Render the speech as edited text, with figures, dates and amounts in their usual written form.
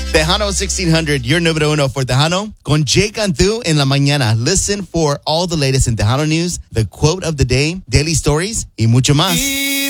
Tejano 1600, your número uno for Tejano. Con Jay Cantu en la mañana. Listen for all the latest in Tejano news, the quote of the day, daily stories, y mucho más.